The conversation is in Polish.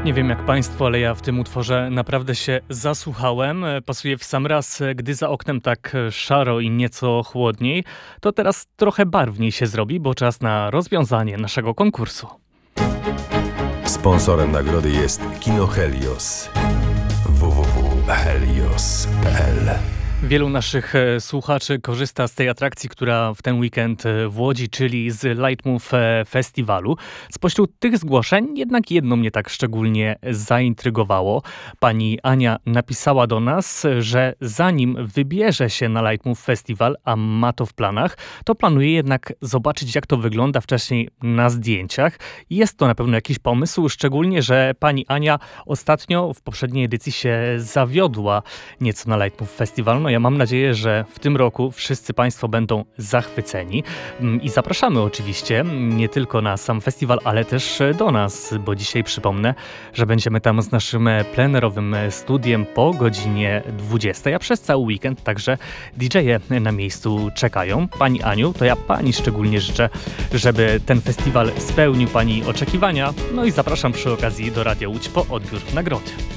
Nie wiem jak państwo, ale ja w tym utworze naprawdę się zasłuchałem. Pasuje w sam raz, gdy za oknem tak szaro i nieco chłodniej, to teraz trochę barwniej się zrobi, bo czas na rozwiązanie naszego konkursu. Sponsorem nagrody jest Kino Helios. www.helios.pl. Wielu naszych słuchaczy korzysta z tej atrakcji, która w ten weekend w Łodzi, czyli z Lightmove Festiwalu. Spośród tych zgłoszeń jednak jedno mnie tak szczególnie zaintrygowało. Pani Ania napisała do nas, że zanim wybierze się na Lightmove Festival, a ma to w planach, to planuje jednak zobaczyć, jak to wygląda wcześniej na zdjęciach. Jest to na pewno jakiś pomysł, szczególnie, że pani Ania ostatnio w poprzedniej edycji się zawiodła nieco na Lightmove Festival. No ja mam nadzieję, że w tym roku wszyscy państwo będą zachwyceni i zapraszamy oczywiście nie tylko na sam festiwal, ale też do nas, bo dzisiaj przypomnę, że będziemy tam z naszym plenerowym studiem po godzinie 20, a przez cały weekend także DJ-e na miejscu czekają. Pani Aniu, to ja pani szczególnie życzę, żeby ten festiwal spełnił pani oczekiwania, no i zapraszam przy okazji do Radia Łódź po odbiór nagrody.